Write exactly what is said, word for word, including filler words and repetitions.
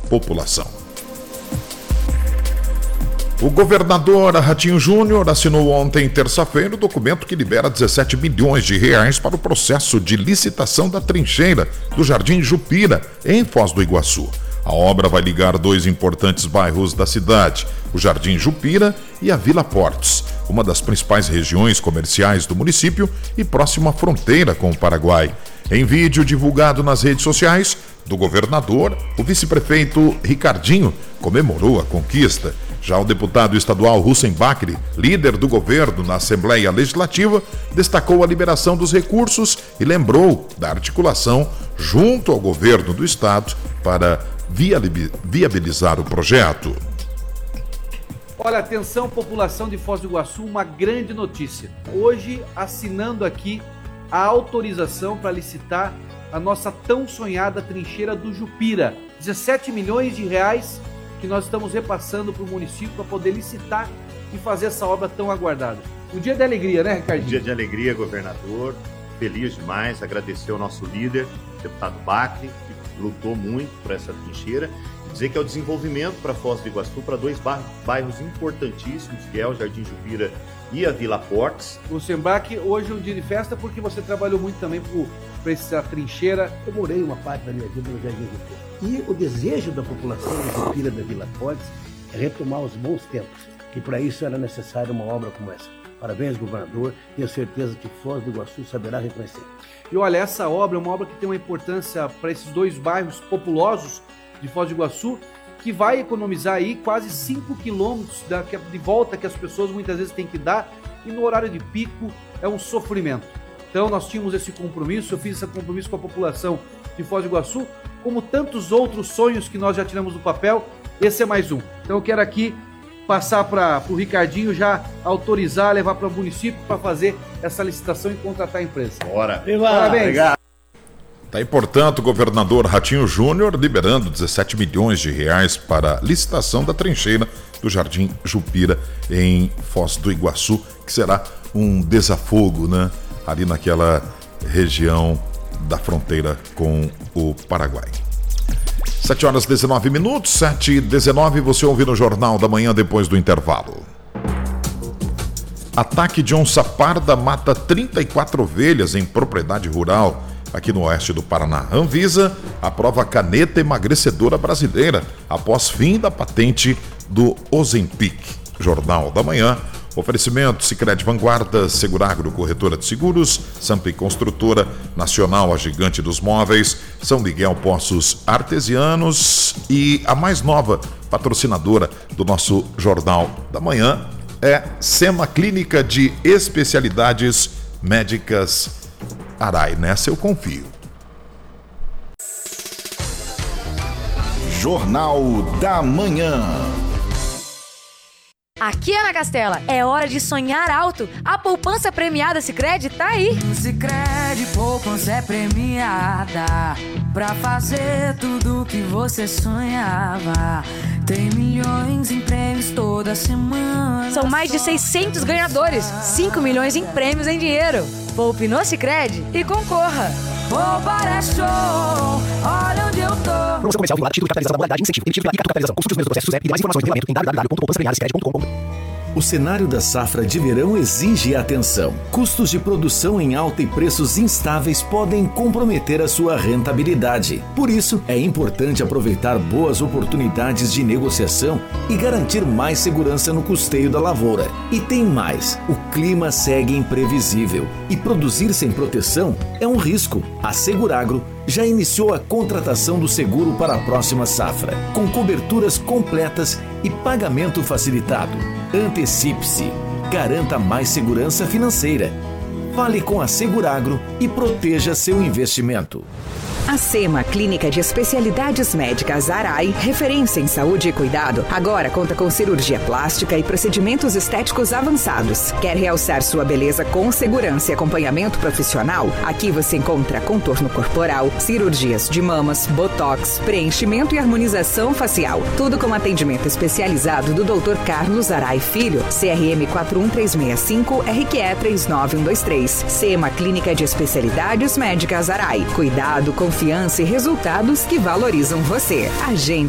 população. O governador Ratinho Júnior assinou ontem, terça-feira, o documento que libera dezessete milhões de reais para o processo de licitação da trincheira do Jardim Jupira, em Foz do Iguaçu. A obra vai ligar dois importantes bairros da cidade, o Jardim Jupira e a Vila Portes, uma das principais regiões comerciais do município e próxima à fronteira com o Paraguai. Em vídeo divulgado nas redes sociais do governador, o vice-prefeito Ricardinho comemorou a conquista. Já o deputado estadual Hussein Bakri, líder do governo na Assembleia Legislativa, destacou a liberação dos recursos e lembrou da articulação junto ao governo do estado para viabilizar o projeto. Olha, atenção, população de Foz do Iguaçu, uma grande notícia. Hoje, assinando aqui a autorização para licitar a nossa tão sonhada trincheira do Jupira. dezessete milhões de reais que nós estamos repassando para o município para poder licitar e fazer essa obra tão aguardada. Um dia de alegria, né, Ricardinho? Um dia de alegria, governador. Feliz demais. Agradecer ao nosso líder, deputado Bakri, que lutou muito por essa trincheira. E dizer que é o desenvolvimento para Foz do Iguaçu, para dois bairros importantíssimos, que é o Jardim Jupira e a Vila Portes. O Sembac, hoje é um dia de festa porque você trabalhou muito também para essa trincheira. Eu morei uma parte da minha vida no Jardim Jupira. E o desejo da população de Jupira da Vila Portes é retomar os bons tempos. E para isso era necessária uma obra como essa. Parabéns, governador. Tenho certeza que Foz do Iguaçu saberá reconhecer. E olha, essa obra é uma obra que tem uma importância para esses dois bairros populosos de Foz do Iguaçu, que vai economizar aí quase cinco quilômetros de volta que as pessoas muitas vezes têm que dar, e no horário de pico é um sofrimento. Então nós tínhamos esse compromisso, eu fiz esse compromisso com a população de Foz do Iguaçu, como tantos outros sonhos que nós já tiramos do papel, esse é mais um. Então eu quero aqui passar para o Ricardinho já autorizar, levar para o município para fazer essa licitação e contratar a empresa. Bora! Parabéns! Obrigado. Tá aí, portanto, o governador Ratinho Júnior liberando dezessete milhões de reais para a licitação da trincheira do Jardim Jupira em Foz do Iguaçu, que será um desafogo, né, ali naquela região da fronteira com o Paraguai. sete horas e dezenove minutos, sete e dezenove, você ouve no Jornal da Manhã depois do intervalo. Ataque de onça parda mata trinta e quatro ovelhas em propriedade rural aqui no oeste do Paraná. Anvisa aprova caneta emagrecedora brasileira após fim da patente do Ozempic. Jornal da Manhã. Oferecimento Sicredi Vanguarda, Seguragro, corretora de seguros, Sampi Construtora, Nacional, a gigante dos móveis, São Miguel Poços Artesianos e a mais nova patrocinadora do nosso Jornal da Manhã é Sema Clínica de Especialidades Médicas Arai. Nessa eu confio. Jornal da Manhã. Aqui, Ana Castela, é hora de sonhar alto. A poupança premiada Sicredi tá aí. Sicredi, poupança é premiada pra fazer tudo que você sonhava. Tem milhões em prêmios toda semana. São mais de seiscentos ganhadores, cinco milhões em prêmios em dinheiro. Poupe no Sicredi e concorra. Poupar é show, olha onde eu tô. Promoção comercial vinculada, título de capitalização da modalidade, incentivo, emitido pela Capitalização. Consulte os meios do processo SUSEP e mais informações no regulamento em w w w ponto poupança premiada sicredi ponto com ponto b r. O cenário da safra de verão exige atenção. Custos de produção em alta e preços instáveis podem comprometer a sua rentabilidade. Por isso, é importante aproveitar boas oportunidades de negociação e garantir mais segurança no custeio da lavoura. E tem mais, o clima segue imprevisível e produzir sem proteção é um risco. A Seguragro já iniciou a contratação do seguro para a próxima safra, com coberturas completas e pagamento facilitado. Antecipe-se. Garanta mais segurança financeira. Fale com a Seguragro e proteja seu investimento. A Sema Clínica de Especialidades Médicas Arai, referência em saúde e cuidado, agora conta com cirurgia plástica e procedimentos estéticos avançados. Quer realçar sua beleza com segurança e acompanhamento profissional? Aqui você encontra contorno corporal, cirurgias de mamas, botox, preenchimento e harmonização facial. Tudo com atendimento especializado do doutor Carlos Arai Filho, C R M quatro um três seis cinco, R Q E três nove um dois três. Sema Clínica de Especialidades Médicas Arai. Cuidado, confiança e resultados que valorizam você. Agende